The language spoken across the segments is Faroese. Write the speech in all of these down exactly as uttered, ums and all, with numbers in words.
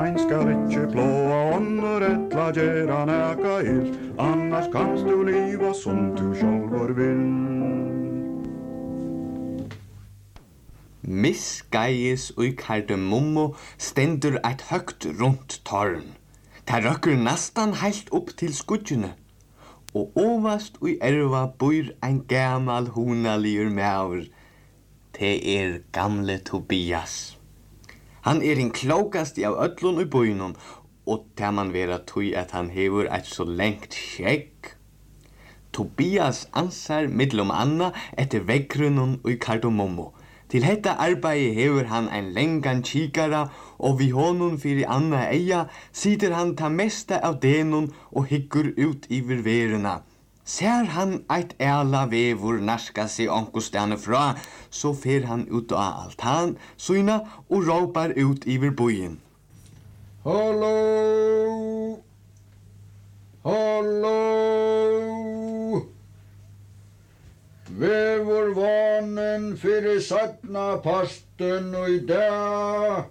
Ein skal ikkje plåa ånder etla gjera næka ill, annars kanst du liva som du sjálvor vill. Misgeies ui Kardemummo stendur eit høgt rundt tårn. Ta røkker nastan heilt opp til skudjene. Og ovast ui erva bor ein gamal hunaligur maur. Det er gamle Tobias. Han er en klokast av öllun i bøynun, og det man vera tui at han hever eit så lengt skjegg. Tobias ansar millum anna etter veggrunun ui Kardemummo. Til hetta arbeiði hevur han ein lengan kikara, og vi honum fyrir anna eia sitter han ta mesta av denun og hyggur ut yvir veruna. Ser han eit æla vevur narska seg onkostane fra, så fer han ut av altan syna og råpar ut yvir bøyen. Hallo! Hallo! Vevur vanen fyrir satna pasten og i dag.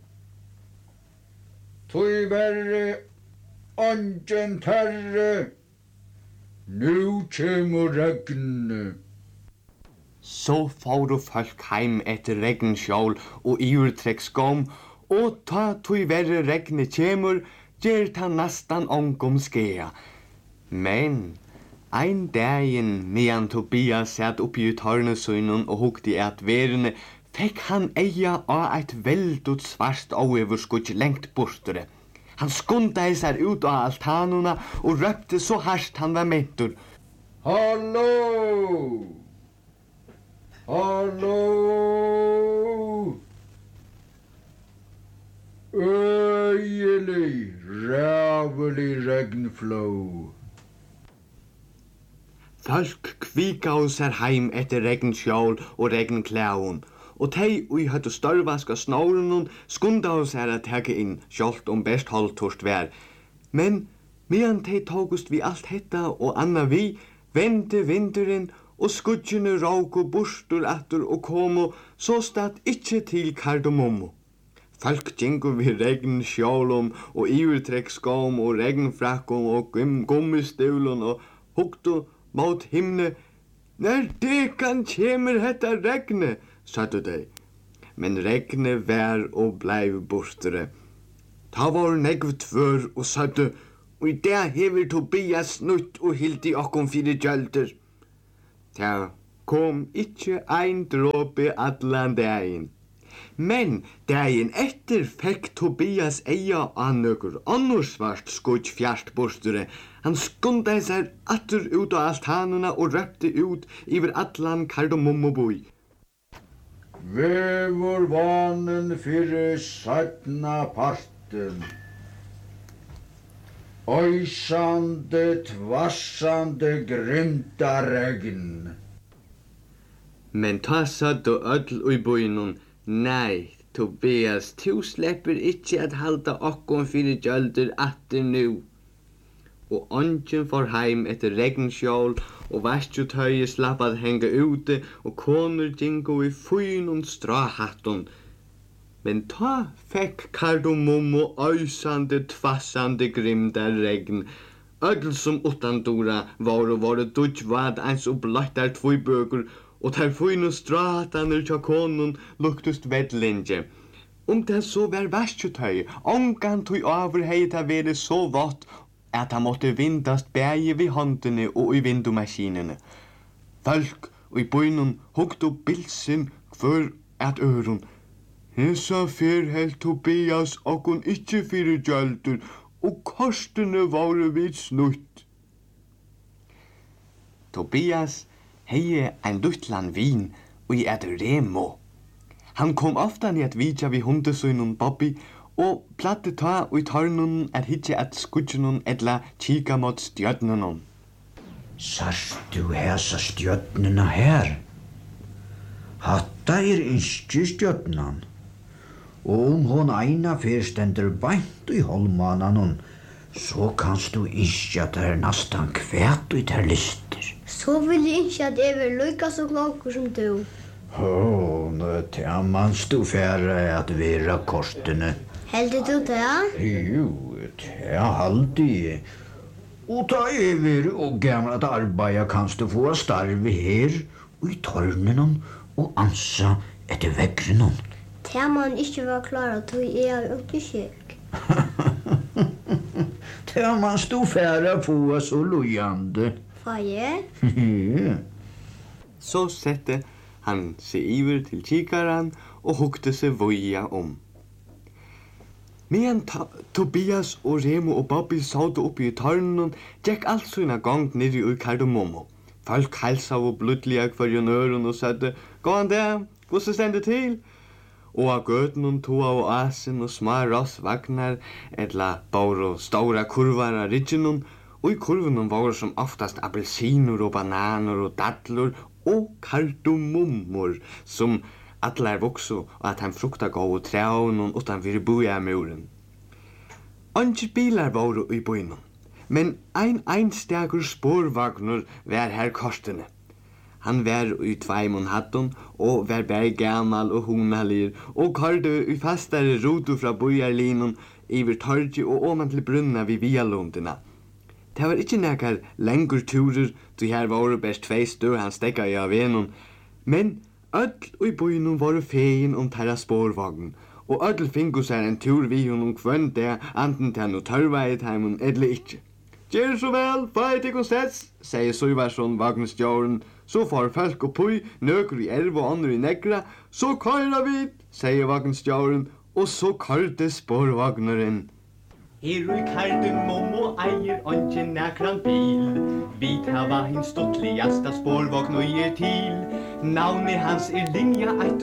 Tui verre ongen terre. Nu kjemur regn. Så fóru folk heim etter regnskjól og yvirtrekksgóm, og ta tui verre regni kjemur, gjer ta nastan ongum skea. Men ein dagin medan Tobias satt oppi i tårnesøynun og hugdi at verene, fekk han eia av eit veldut svart overskudj lengt bortere. Han skundaði seg ut av altanuna og røpte så hardt han var mentur. Hallo! Hallo! Øyelig, rævelig regnflå. Folk kvikau seg heim etter regnskjól og regnklæun, og tei ui høttu størvask av snórunun skundau seg at teka inn, sjálft om best holdtust vær. Men medan tei tókust vi alt hetta og anna vi, vende vindurin og skudjene råku burstur attur og komu, så stad ikkje til Kardemummo. Folk gengu vi regnskjólum og yvirtrekksgóm og regnfrakkum og gummistøvlun og hugdu mot himne. Når dekan kjemur hetta regni, sattu dei. Men regni vær og bleiv bortere. Ta var negv tvør og sattu, og i det hever Tobias snutt og hildi okkom fyrir gjöldur. Ta kom ikkje ein dråpe allan dagin. Men dagin etter fekk Tobias eia av nøkur annars svart skudj fjart bortere. Han skundaði seg atter ut av altanuna og røpte ut yver allan Kardemummo-búi. Vevur vanen fyrir satna parten. Øysande, tvassande, grimta regn. Men ta sattu öll ui búinum. Nei, Tobias, tu sleppur ikkje at halda okkom fyrir gjöldur atter nu. Og ongen får heim etter regnskjól, og vaskjutøye slapp at henga ute, og konur gingo i fynun strahattun. Men ta fekk Kardemummo øysande, tvassande, grimda regn. Öll som utandura var og var dudjvad eins og blottar tvøybøkur, og der fynun strahattanur tja konun luktust vedlinje. Om det så var vaskjutøye, ongan tui over hei ta veri så vått, at han måtte vindast bægi vi håndene og i vindumaskinene. Folk og i bøynun hugdu bilsin hver at ørun. Hesa fer helt Tobias okkun ikkje fyrir gjöldur, og kostene varu vid snutt. Tobias hei ein luttlan vin og i et Remo. Han kom ofta ned vidja vi hundesøynun Bobby, og platte ta ui tårnun at hitje at skudjunun etla kika mot stjörnunun. Sast du hesa stjörnuna her? Hatta er innskje stjörnan. Og om hon eina fyrstendur beint i holmananun, så kanst du innskje at det er nastan kvæt ut her lister. Så vil jeg innskje at jeg vil lykka så klokker som du. Åh, nå tæmans du færre at vera kortene. Heldig du det? Jo, det halde jeg. Og ta over og gamla at arbeida kanst du få starve her, og i tornen og ansa etter veggren. Det man ikke var klar at du er jo ikke kjek. Det man stod færre på så lojande. Hva er? Ja. Så sette han seg iver til kikaren og hukte seg voia om. Medan Tobias og Remo og Bobby satt oppe i tørnen, gikk alt sånne gang nere i Kardemommo. Folk halsa og blodlige hver øren og søtte, «Gå an der, hvordan stender til?» Og av gøten tog av asen og små rossvagnar, etla bare stora kurvar av ridgen, og i kurven var som oftast appelsiner og bananer og dadler og kardemommor, som alle er vokso og at han frukta gå og trævn og utan fyrir boja muren. Andre bilar var i bøynum, men ein einstakur sporvagnur var her kostene. Han var i tveimon hatten og var bare gammal og hunalir og karde i fastare roto fra bojarlinun iver torgi og åman til brunna vi vialundina. Det var ikkje nekar lengur turer, du her var best tvei stør han stekka i av enun, men öll og i bøynum var fegin om terra sporvagn, og öll fingu seg en tur vi honum kvønn det, anten til han og tørveit heimun edle ikkje. Gjer så vel, feit ikon sets, sier Søyvarsson vagnstjåren, så får folk oppui, nøker i erv og andre i negra, så køyra vi, sier vagnstjåren, og så køyrte sporvagneren. Her i Kardemommo eier onge nekran bil, vi tava hins stuttligaste sporvagn og er til. Navnet hans er linja eit